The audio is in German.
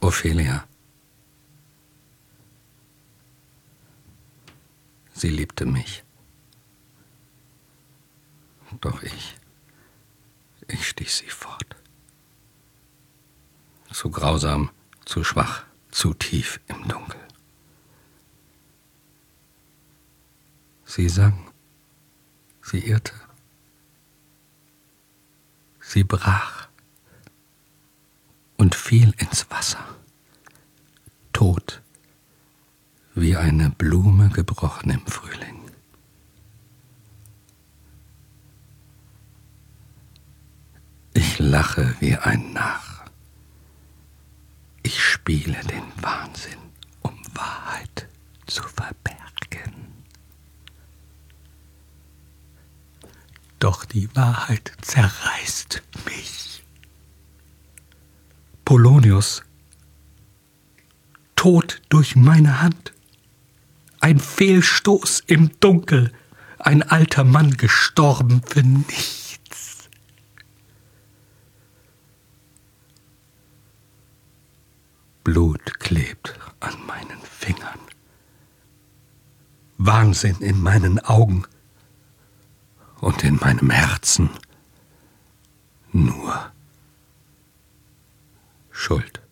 Ophelia. Sie liebte mich. Doch ich stieß sie fort. Zu grausam, zu schwach, zu tief im Dunkel. Sie sang, sie irrte, sie brach und fiel ins Wasser, tot wie eine Blume gebrochen im Frühling. Ich lache wie ein Narr. Ich spiele den Wahnsinn, um Wahrheit zu verbergen. Doch die Wahrheit zerreißt mich. Polonius, tot durch meine Hand. Ein Fehlstoß im Dunkel, ein alter Mann gestorben für nichts. Blut klebt an meinen Fingern, Wahnsinn in meinen Augen und in meinem Herzen nur Schuld.